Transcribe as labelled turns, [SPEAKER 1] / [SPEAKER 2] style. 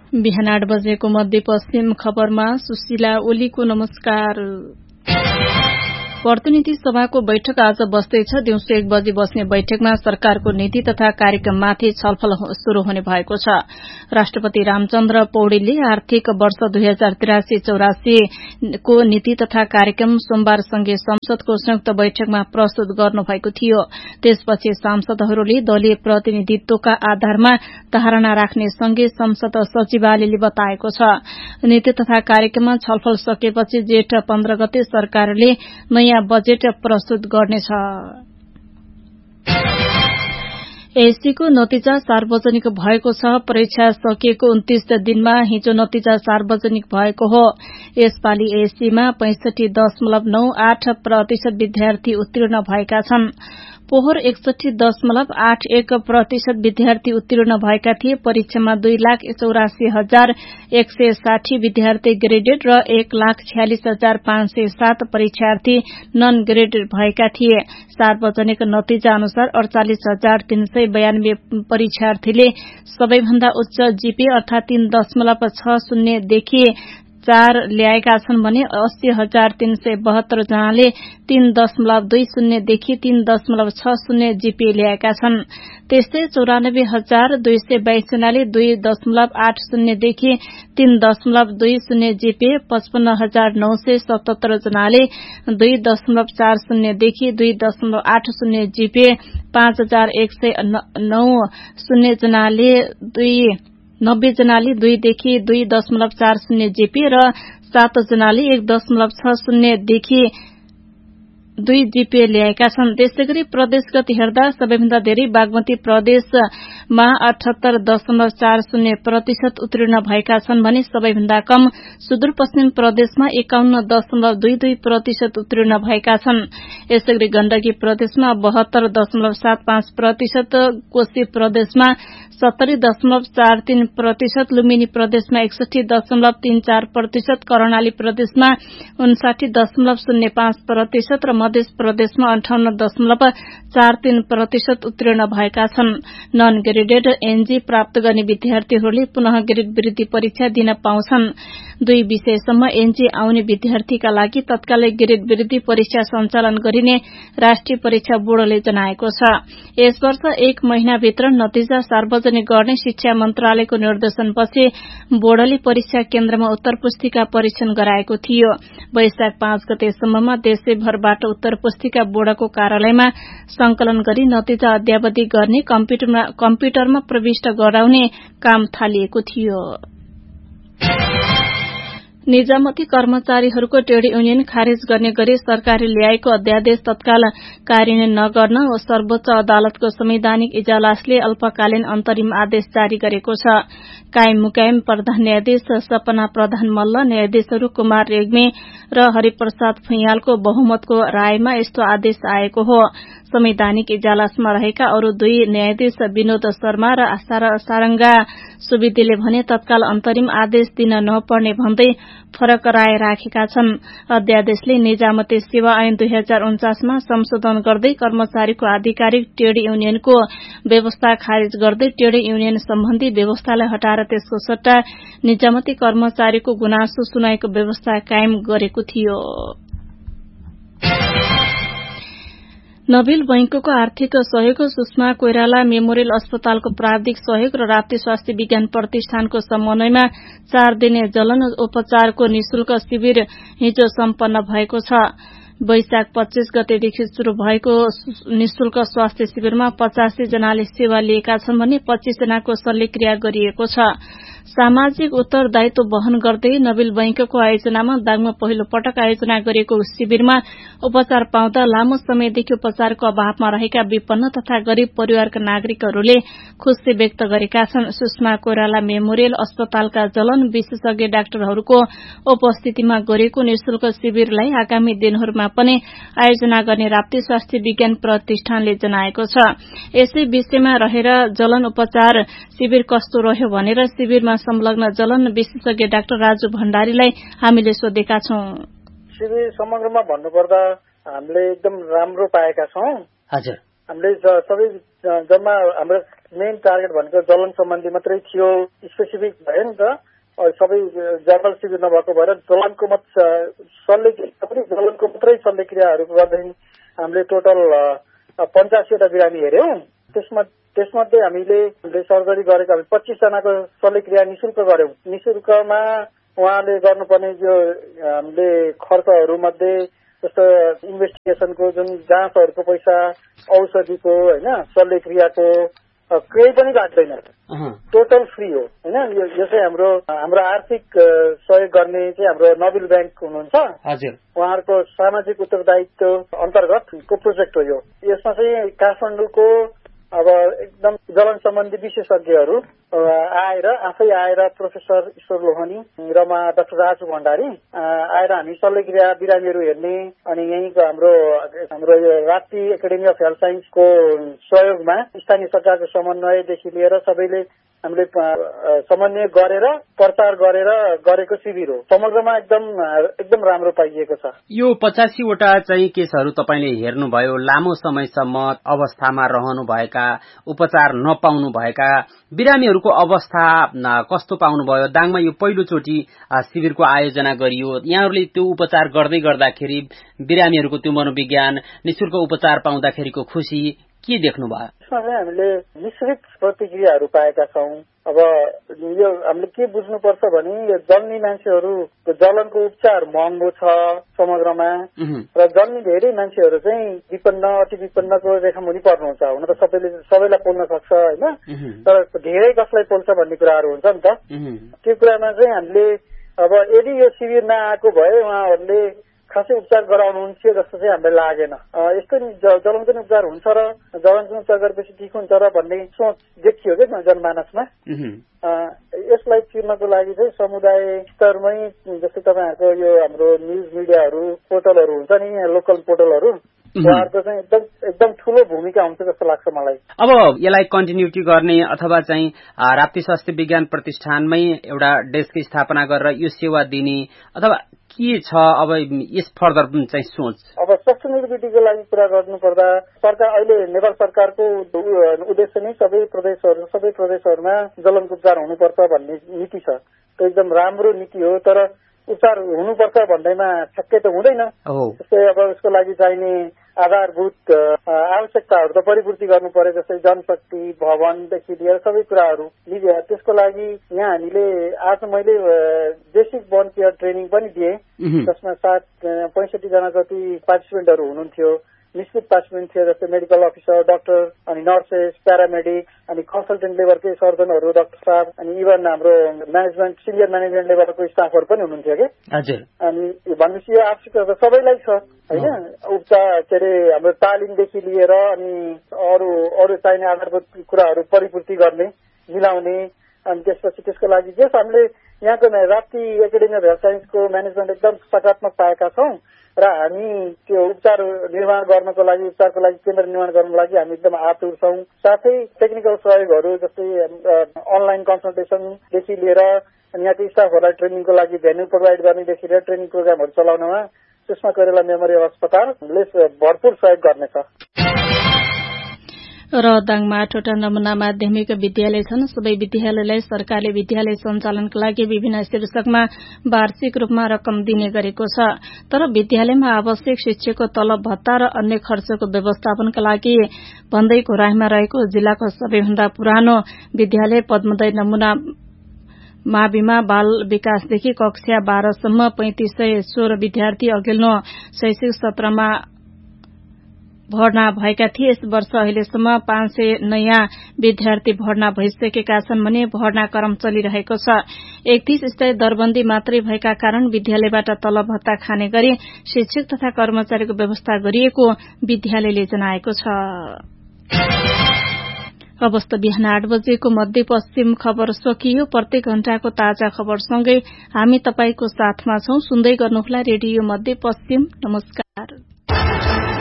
[SPEAKER 1] बिहान 8 बजेको मध्यपश्चिम खबरमा सुशीला ओलीको नमस्कार। प्रतिनिधि सभाको बैठक आज बस्दैछ। दिउँसो 1 बजे बस्ने बैठकमा सरकारको नीति तथा कार्यक्रममाथि छलफल शुरू हुने भएको छ। राष्ट्रपति रामचन्द्र पौडेलले आर्थिक वर्ष 2083-84 को नीति तथा कार्यक्रम सोमबार संघीय संसदको संयुक्त बैठकमा प्रस्तुत गर्नुभएको थियो। त्यसपछि सांसदहरूले दलीय प्रतिनिधित्वका आधारमा धारणा राख्ने संघीय संसद सचिवालयले बताएको छ। नीति तथा कार्यक्रममा छलफल सकेपछि जेठ 15 गते सरकारले नयाँ बजेट प्रस्तुत गर्नेछ। एससीको नतिजा सार्वजनिक भएको छ। परीक्षा सकिएको 29 दिनमा हिजो नतिजा सार्वजनिक भएको हो। यसपालि एससीमा 65.98% विद्यार्थी उत्तीर्ण भएका छन्। पोहोर 61.81% विद्यार्थी उत्तीर्ण भएका थिए। परीक्षामा 2,84,160 विद्यार्थी ग्रेडेड र 1,46,507 परीक्षार्थी नन ग्रेडेड भएका थिए। सार्वजनिक नतिजा अनुसार 48,392 परीक्षार्थीले सबैभन्दा उच्च जीपी अर्थात 3.60 देखि 4 ल्याएका छन् भने 80,372 जनाले 3.20 देखि 3.60 जीपी ल्याएका छन्। त्यस्तै 94,222 जनाले 2.80 देखि 3.20 जीपी, 55,977 जनाले 2.40 देखि 2.80 जीपी, 5,190 जनाले 90 जनाले 2 देखि 2.40 जीपी र 7 जनाले 1.60 देखि 2 जीपी ल्याएका छन्। त्यसैगरी प्रदेशगत हेर्दा सबैभन्दा धेरै बागमती प्रदेशमा 78.40% उत्तीर्ण भएका छन् भने सबैभन्दा कम सुदूरपश्चिम प्रदेशमा 51.22% उत्तीर्ण भएका छन्। यसैगरी गण्डकी प्रदेशमा 72.75%, कोशी प्रदेशमा 70.43%, लुम्बिनी प्रदेशमा 61.34%, कर्णाली प्रदेशमा 59.05% र मध्य प्रदेशमा 58.43% उत्तीर्ण भएका छन्। नन ग्रेडेड एनजी प्राप्त गर्ने विद्यार्थीहरूले पुनः ग्रेड वृद्धि परीक्षा दिन पाउँछन्। 2 विषयसम्म एनजी आउने विद्यार्थीका लागि तत्कालै ग्रेड वृद्धि परीक्षा सञ्चालन गरिने राष्ट्रिय परीक्षा बोर्डले जनाएको छ। यस वर्ष 1 महिनाभित्र नतिजा सार्वजनिक गर्ने शिक्षा मन्त्रालयको निर्देशनपछि बोर्डले परीक्षा केन्द्रमा उत्तर पुस्तिका परीक्षण गराएको थियो। वैशाख 5 गतेसम्ममा देशैभरबाट उत्तर पुस्तिका बोर्डको कार्यालयमा संकलन गरी नतिजा अद्यावधि गर्ने, कम्प्युटरमा प्रविष्ट गराउने काम थालिएको थियो। निजामती कर्मचारीहरूको ट्रेड युनियन खारेज गर्ने गरी सरकारले ल्याएको अध्यादेश तत्काल कार्यान्वयन नगर्न सर्वोच्च अदालतको संवैधानिक इजलासले अल्पकालीन अन्तरिम आदेश जारी गरेको छ। कायम मुकायम प्रधान न्यायाधीश सपना प्रधान मल्ल, न्यायाधीशहरू कुमार रेग्मी र हरिप्रसाद भुइयालको बहुमतको रायमा यस्तो आदेश आएको हो। संवैधानिक इजलासमा रहेका अरू 2 न्यायाधीश विनोद शर्मा र सारंगा सुवेदीले भने तत्काल अन्तरिम आदेश दिन नपर्ने भन्दै फरक राय राखेका छन्। अध्यादेशले निजामती सेवा ऐन 2049 मा संशोधन गर्दै कर्मचारीको आधिकारिक ट्रेड युनियनको व्यवस्था खारेज गर्दै ट्रेड युनियन सम्बन्धी व्यवस्थालाई हटाएर त्यसको सट्टा निजामती कर्मचारीको गुनासो सुनाईको व्यवस्था कायम गरेको थियो। नोबेल बैंकको आर्थिक सहयोग, सुषमा कोइराला मेमोरियल अस्पतालको प्राविधिक सहयोग र राप्ती स्वास्थ्य विज्ञान प्रतिष्ठानको समन्वयमा 4 दिने जलन उपचारको निशुल्क शिविर हिजो सम्पन्न भएको छ। वैशाख 25 गतेदेखि शुरू भएको निशुल्क स्वास्थ्य शिविरमा 85 जनाले सेवा लिएका छन् भने 25 जनाको शल्यक्रिया गरिएको छ। सामाजिक उत्तरदायित्व वहन गर्दै नोबेल बैंकको आयोजनामा दाङमा पहिलो पटक आयोजना गरिएको शिविरमा उपचार पाउँदा लामो समयदेखि उपचारको अभावमा रहेका विपन्न तथा गरीब परिवारका नागरिकहरूले खुशी व्यक्त गरेका छन्। सुषमा कोइराला मेमोरियल अस्पतालका जलन विशेषज्ञ डाक्टरहरूको उपस्थितिमा गरिएको निशुल्क शिविरलाई आगामी दिनहरूमा पनि आयोजना गर्ने राप्ती स्वास्थ्य विज्ञान प्रतिष्ठानले जनाएको छ। यसै विषयमा रहेर जलन उपचार शिविर कस्तो रह्यो भनेर शिविरमा संलग्न जलन विशेषज्ञ डाक्टर राजु भण्डारीलाई हामीले सोधेका छौं।
[SPEAKER 2] शिविर समग्रमा भन्नुपर्दा हामीले एकदम राम्रो पाएका छौं।
[SPEAKER 3] हजुर,
[SPEAKER 2] हामीले सबै जम्मा हाम्रो मेन टार्गेट भनेको जलन सम्बन्धी मात्रै थियो, स्पेसिफिक भयो नि त। सबै जनरल शिविर नभएको भएर जलनको पनि जलनको मात्रै शल्यक्रियाहरू गर्दाखेरि हामीले टोटल 85वटा बिरामी हेऱ्यौँ। त्यसमध्ये हामीले सर्जरी गरेको 25 जनाको शल्यक्रिया निशुल्क गर्यौं। निशुल्कमा उहाँले गर्नुपर्ने जो हामीले खर्चहरू मध्ये जस्तो इन्भेस्टिगेसनको जुन जाँचहरूको पैसा, औषधिको हैन, शल्यक्रियाको केही पनि लाग्दैन, टोटल फ्री हो हैन। यो चाहिँ हाम्रो आर्थिक सहयोग गर्ने चाहिँ हाम्रो नोबेल ब्याङ्क हुनुहुन्छ, उहाँहरूको सामाजिक उत्तरदायित्व अन्तर्गतको प्रोजेक्ट हो यो। यसमा चाहिँ काठमाडौँको अब एकदम जलन सम्बन्धी विशेषज्ञहरू आफै आएर प्रोफेसर ईश्वर लोहनी र डाक्टर राजु भण्डारी आएर हामी शल्यक्रिया बिरामीहरू हेर्ने अनि यहीँको हाम्रो यो राप्ती एकाडेमी अफ हेल्थ साइन्सको सहयोगमा स्थानीय सरकारको समन्वयदेखि लिएर सबैले हामीले समन्वय गरेर प्रचार गरेको शिविर हो। समग्रमा एकदम राम्रो पाइएको छ।
[SPEAKER 3] यो 85वटा चाहिँ केसहरू तपाईले हेर्नुभयो, लामो समयसम्म अवस्थामा रहनु भएका, उपचार नपाउनु भएका बिरामीहरूको अवस्था कस्तो पाउनुभयो? दाङमा यो पहिलोचोटि शिविरको आयोजना गरियो, यहाँहरूले त्यो उपचार गर्दै गर्दाखेरि बिरामीहरूको त्यो मनोविज्ञान, निशुल्क उपचार पाउँदाखेरिको खुसी के देख्नुभयो?
[SPEAKER 2] यसमा चाहिँ हामीले मिश्रित प्रतिक्रियाहरू पाएका छौँ। अब यो हामीले के बुझ्नुपर्छ भने यो जन्मी मान्छेहरूको जलनको उपचार महँगो छ समग्रमा, र जन्मी धेरै मान्छेहरू चाहिँ अति विपन्नको रेखामुनि पर्नुहुन्छ। हुन त सबैलाई पोल्न सक्छ हैन, तर धेरै कसलाई पोल्छ भन्ने कुराहरू हुन्छ नि त। त्यो कुरामा चाहिँ हामीले अब यदि यो शिविर नआएको भए उहाँहरूले खासै उपचार गराउनुहुन्थ्यो जस्तो चाहिँ हामीलाई लागेन। यस्तो जलनको नि उपचार हुन्छ र जलनको उपचार गरेपछि ठिक हुन्छ र भन्ने सोच देखियो क्या जनमानसमा। यसलाई चिर्नको लागि चाहिँ समुदाय स्तरमै जस्तै तपाईँहरूको यो हाम्रो न्युज मिडियाहरू पोर्टलहरू हुन्छ नि, लोकल पोर्टलहरू, उहाँहरूको चाहिँ एकदम ठूलो भूमिका हुन्छ जस्तो लाग्छ मलाई।
[SPEAKER 3] अब यसलाई कन्टिन्युटी गर्ने अथवा चाहिँ राप्ती स्वास्थ्य विज्ञान प्रतिष्ठानमै एउटा डेस्क स्थापना गरेर यो सेवा दिने अथवा के छ अब यस फर्दर चाहिँ सोच?
[SPEAKER 2] अब सस्टेनेबिलिटीको लागि कुरा गर्नुपर्दा सरकार अहिले नेपाल सरकारको उद्देश्य नै सबै प्रदेशहरूमा जलनको उपचार हुनुपर्छ भन्ने नीति छ। त्यो एकदम राम्रो नीति हो, तर उपचार हुनुपर्छ भन्दैमा ठ्याक्कै त हुँदैन। जस्तै अब यसको लागि चाहिने आधारभूत आवश्यकताहरू त परिपूर्ति गर्नु पर्यो, जस्तै जनशक्ति, भवनदेखि लिएर सबै कुराहरू। त्यसको लागि यहाँ हामीले आज मैले बेसिक बर्न केयर ट्रेनिङ पनि दिएँ, जसमा 65 जना जति पार्टिसिपेन्टहरू हुनुहुन्थ्यो। निश्चित पार्टिसिपेन्ट थियो, जस्तै मेडिकल अफिसर, डाक्टर अनि नर्सेस, प्यारामेडिक्स अनि कन्सल्टेन्ट लेभलकै सर्जनहरू, डाक्टर साहब अनि इभन हाम्रो म्यानेजमेन्ट, सिनियर म्यानेजमेन्ट लेभलको स्टाफहरू पनि हुनुहुन्थ्यो कि। अनि भनेपछि यो आवश्यकता सबैलाई छ होइन। उपचार हाम्रो तालिमदेखि लिएर अनि अरू चाहिने आधारभूत कुराहरू परिपूर्ति गर्ने, मिलाउने, अनि त्यसपछि त्यसको लागि जस हामीले यहाँको राप्ती एकाडेमी अफ हेल्थ साइन्सको म्यानेजमेन्ट एकदम सकारात्मक पाएका छौँ र हामी त्यो उपचार निर्माण गर्नको लागि, उपचारको लागि केन्द्र निर्माण गर्नको लागि हामी एकदम आतुर छौँ। साथै टेक्निकल सहयोगहरू जस्तै अनलाइन कन्सल्टेसनदेखि लिएर अनि यहाँको स्टाफहरूलाई ट्रेनिङको लागि भेन्यू प्रोभाइड गर्नेदेखि लिएर ट्रेनिङ प्रोग्रामहरू चलाउनमा सुषमा कोइराला मेमोरियल अस्पतालले भरपूर सहयोग गर्नेछ।
[SPEAKER 1] र दाङमा 8वटा नमुना माध्यमिक विद्यालय छन्। सबै विद्यालयलाई सरकारले विद्यालय सञ्चालनका लागि विभिन्न शीर्षकमा वार्षिक रूपमा रकम दिने गरेको छ। तर विद्यालयमा आवश्यक शिक्षकको तलब भत्ता र अन्य खर्चको व्यवस्थापनका लागि भन्दै घोराईमा रहेको जिल्लाको सबैभन्दा पुरानो विद्यालय पद्मोदय नमुना माविमा बाल विकासदेखि कक्षा 12 सम्म 3516 विद्यार्थी अघिल्लो शैक्षिक सत्रमा भर्ना भएका थिए। यस वर्ष अहिलेसम्म 500 नयाँ विद्यार्थी भर्ना भइसकेका छन् भने भर्ना क्रम चलिरहेको छ। 31 स्थायी दरबन्दी मात्रै भएका कारण विद्यालयबाट तलब भत्ता खाने गरी शिक्षक तथा कर्मचारीको व्यवस्था गरिएको विद्यालयले जनाएको छ। अवस्था बिहान 8 बजेको मध्यपश्चिम खबर सकियो। प्रत्येक घण्टाको ताजा खबरसँगै हामी तपाईको साथमा छौं। सुन्दै गर्नुहोला रेडियो मध्यपश्चिम। नमस्कार।